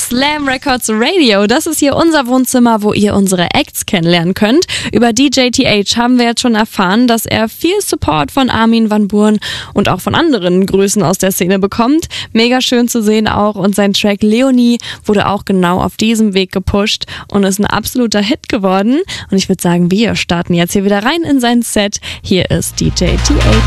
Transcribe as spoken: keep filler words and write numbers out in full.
Slam Records Radio. Das ist hier unser Wohnzimmer, wo ihr unsere Acts kennenlernen könnt. Über D J T H haben wir jetzt schon erfahren, dass er viel Support von Armin van Buuren und auch von anderen Größen aus der Szene bekommt. Mega schön zu sehen auch. Und sein Track Leonie wurde auch genau auf diesem Weg gepusht und ist ein absoluter Hit geworden. Und ich würde sagen, wir starten jetzt hier wieder rein in sein Set. Hier ist D J T H.